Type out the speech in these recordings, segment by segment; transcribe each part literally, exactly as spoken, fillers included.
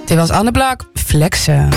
Dit was Anne Blok, Flexen.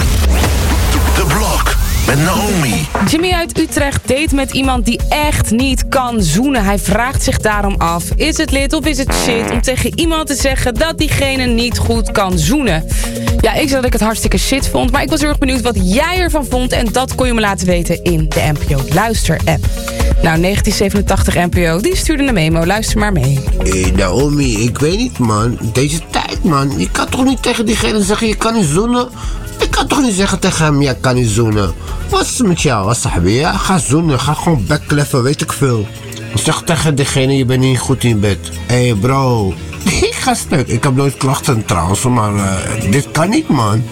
De Blok met Naomi. Jimmy uit Utrecht date met iemand die echt niet kan zoenen. Hij vraagt zich daarom af, is het lid of is het shit om tegen iemand te zeggen dat diegene niet goed kan zoenen? Ja, ik zei dat ik het hartstikke shit vond, maar ik was heel erg benieuwd wat jij ervan vond. En dat kon je me laten weten in de N P O Luister-app. Nou, negentien zevenentachtig N P O, die stuurde een memo. Luister maar mee. Hey, Naomi, ik weet niet, man. Deze tijd, man. Je kan toch niet tegen diegene zeggen, je kan niet zoenen? Ik kan toch niet zeggen tegen hem, ja, kan niet zoenen? Wat is het met jou, Asabi? Ja, ga zoenen, ga gewoon bekkleffen, weet ik veel. Zeg tegen diegene, je bent niet goed in bed. Hé, hey, bro. Ik ga stuk. Ik heb nooit klachten trouwens, maar uh, dit kan niet, man.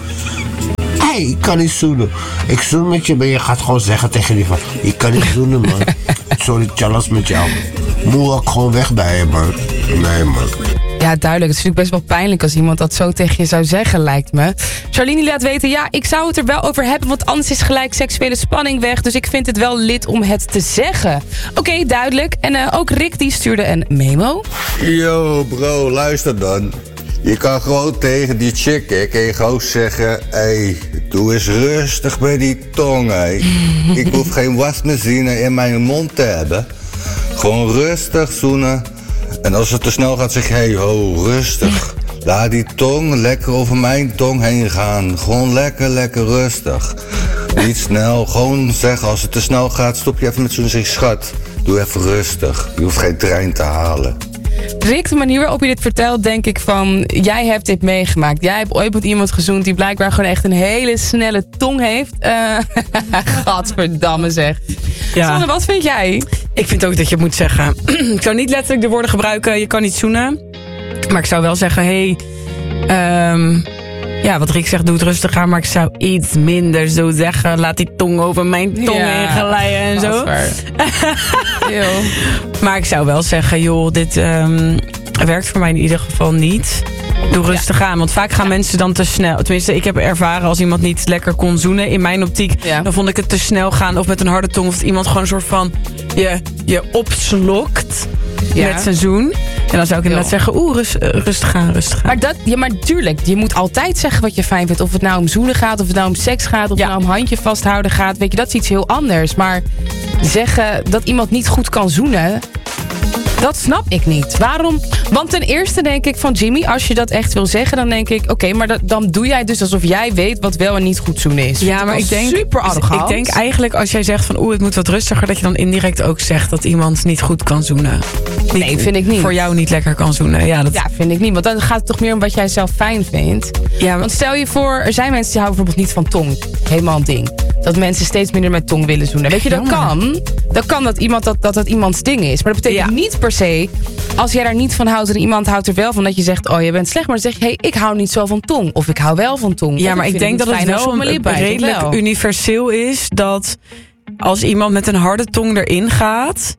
Hé, hey, ik kan niet zoenen. Ik zoen met je, maar je gaat gewoon zeggen tegen die van... Ik kan niet zoenen, man. Sorry, tjallas met jou. Moet ik gewoon weg bij je, man. Nee, man. Ja, duidelijk. Het is natuurlijk best wel pijnlijk als iemand dat zo tegen je zou zeggen, lijkt me. Charlene laat weten, ja, ik zou het er wel over hebben, want anders is gelijk seksuele spanning weg. Dus ik vind het wel lid om het te zeggen. Oké, okay, duidelijk. En uh, ook Rick, die stuurde een memo. Yo, bro, luister dan. Je kan gewoon tegen die chick, hè, kan je gewoon zeggen... Hé, hey, doe eens rustig met die tong, hé. Ik hoef geen wasmachine in mijn mond te hebben. Gewoon rustig zoenen. En als het te snel gaat, zeg je, hé, hey, ho, rustig. Laat die tong lekker over mijn tong heen gaan. Gewoon lekker, lekker rustig. Niet snel, gewoon zeggen, als het te snel gaat... stop je even met zo'n zeg, schat, doe even rustig. Je hoeft geen trein te halen. Rick, de manier waarop je dit vertelt, denk ik van... jij hebt dit meegemaakt. Jij hebt ooit met iemand gezoend die blijkbaar gewoon echt een hele snelle tong heeft. Uh, Gadverdamme zeg. Ja. Sanne, wat vind jij? Ik vind ook dat je moet zeggen... ik zou niet letterlijk de woorden gebruiken, je kan niet zoenen. Maar ik zou wel zeggen, hé... Hey, um, ja, wat Rick zegt, doe het rustig aan. Maar ik zou iets minder zo zeggen. Laat die tong over mijn tong ja, heen glijden en zo. Maar ik zou wel zeggen, joh, dit um, werkt voor mij in ieder geval niet. Doe rustig ja. aan, want vaak gaan ja. mensen dan te snel. Tenminste, ik heb ervaren als iemand niet lekker kon zoenen. In mijn optiek, ja. dan vond ik het te snel gaan. Of met een harde tong, of iemand gewoon een soort van... je, je opslokt ja. met zijn zoen. En dan zou ik inderdaad zeggen, oeh, rust, rustig aan, rustig aan. Maar, dat, ja, maar tuurlijk, je moet altijd zeggen wat je fijn vindt. Of het nou om zoenen gaat, of het nou om seks gaat... of ja. het nou om handje vasthouden gaat. Weet je, dat is iets heel anders. Maar zeggen dat iemand niet goed kan zoenen... dat snap ik niet. Waarom? Want ten eerste denk ik van Jimmy, als je dat echt wil zeggen... dan denk ik, oké, okay, maar dat, dan doe jij dus alsof jij weet... wat wel en niet goed zoenen is. Ja, maar ik denk, super arrogant. Ik denk eigenlijk als jij zegt van oeh, het moet wat rustiger... dat je dan indirect ook zegt dat iemand niet goed kan zoenen. Niet, nee, vind ik niet. Voor jou niet lekker kan zoenen. Ja, dat... ja, vind ik niet. Want dan gaat het toch meer om wat jij zelf fijn vindt. Ja, maar... Want stel je voor, er zijn mensen die houden bijvoorbeeld niet van tong. Helemaal een ding. Dat mensen steeds minder met tong willen zoenen. Weet je, dat kan. Dat kan dat iemand dat, dat het iemands ding is. Maar dat betekent ja. niet per se... als jij daar niet van houdt en iemand houdt er wel van... dat je zegt, oh, je bent slecht. Maar dan zeg je, hey, ik hou niet zo van tong. Of ik hou wel van tong. Ja, maar ik denk dat het wel een redelijk wel. universeel is... dat als iemand met een harde tong erin gaat...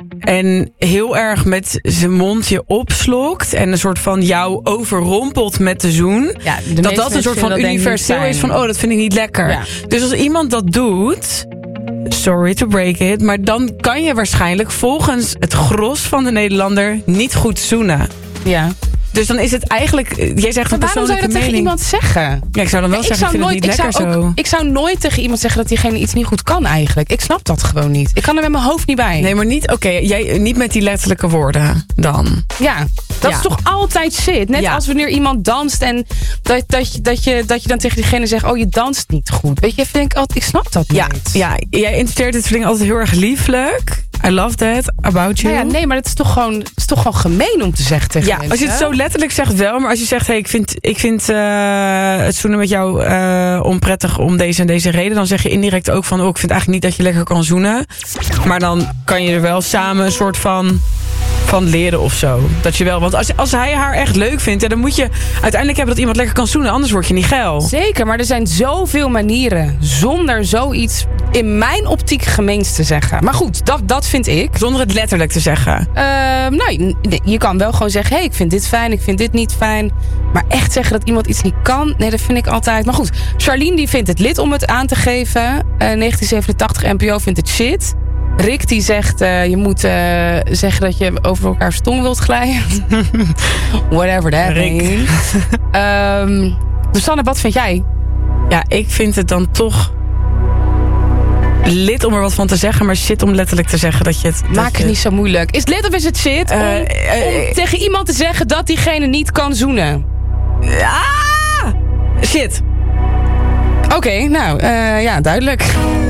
en heel erg met zijn mond je opslokt... en een soort van jou overrompelt met de zoen... Ja, de dat dat een soort van universeel is van... oh, dat vind ik niet lekker. Ja. Dus als iemand dat doet... sorry to break it... maar dan kan je waarschijnlijk volgens het gros van de Nederlander... niet goed zoenen. Ja. Dus dan is het eigenlijk... Jij zegt een persoonlijke mening. Waarom zou je dat mening. tegen iemand zeggen? Ja, ik zou dan wel ik zeggen, ik vind nooit, het niet lekker ik zo. Ook, ik zou nooit tegen iemand zeggen dat diegene iets niet goed kan eigenlijk. Ik snap dat gewoon niet. Ik kan er met mijn hoofd niet bij. Nee, maar niet, oké, okay, jij niet met die letterlijke woorden dan. Ja, dat ja. is toch altijd shit. Net ja. als wanneer iemand danst en dat, dat, je, dat, je, dat je dan tegen diegene zegt... oh, je danst niet goed. Weet je, vind ik, altijd, ik snap dat niet. Ja, ja, jij interpreteert dit vind ik altijd heel erg lieflijk. I love that about you. Nou ja, nee, maar het is toch gewoon, het is toch gewoon gemeen om te zeggen tegen ja, mensen. Als je het zo letterlijk zegt wel, maar als je zegt... hey, ik vind, ik vind uh, het zoenen met jou uh, onprettig om deze en deze reden... dan zeg je indirect ook van... oh, ik vind eigenlijk niet dat je lekker kan zoenen. Maar dan kan je er wel samen een soort van... van leren of zo. Dat je wel, want als, als hij haar echt leuk vindt... Ja, dan moet je uiteindelijk hebben dat iemand lekker kan zoenen. Anders word je niet geil. Zeker, maar er zijn zoveel manieren... zonder zoiets in mijn optiek gemeens te zeggen. Maar goed, dat, dat vind ik. Zonder het letterlijk te zeggen? Uh, nou, je kan wel gewoon zeggen... hey, ik vind dit fijn, ik vind dit niet fijn. Maar echt zeggen dat iemand iets niet kan... nee, dat vind ik altijd... Maar goed, Charlene die vindt het lid om het aan te geven. Uh, negentien zevenentachtig N P O vindt het shit... Rick die zegt, uh, je moet uh, zeggen dat je over elkaars tong wilt glijden. Whatever that means. um, Sanne, wat vind jij? Ja, ik vind het dan toch lid om er wat van te zeggen, maar shit om letterlijk te zeggen dat je het... Maak het je... niet zo moeilijk. Is het lid of is het shit om, uh, uh, om tegen iemand te zeggen dat diegene niet kan zoenen? Ah! Shit. Oké, okay, nou, uh, ja, duidelijk.